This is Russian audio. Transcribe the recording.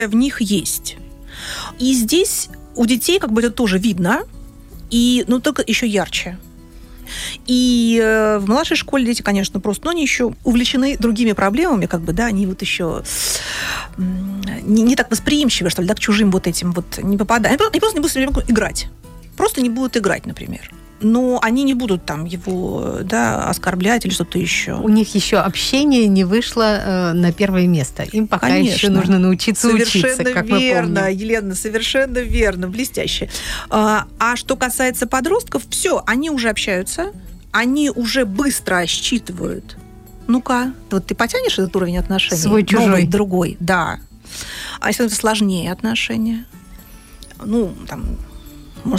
в них есть. И здесь у детей как бы это тоже видно, но только еще ярче. И в младшей школе дети, конечно, просто, но они еще увлечены другими проблемами, как бы, да, они вот еще не так восприимчивы, что ли, да, к чужим вот этим вот не попадают. Они просто не будут с ребенком играть. Просто не будут играть, например. Но они не будут там его, да, оскорблять или что-то еще. У них еще общение не вышло на первое место. Им пока еще нужно научиться учиться, как мы верно, помним. Елена, совершенно верно, блестяще. А что касается подростков, все, они уже общаются, они уже быстро считывают. Ну-ка, вот ты потянешь этот уровень отношений? Свой-чужой. Новый, другой, да. А если это сложнее отношения? Ну, там...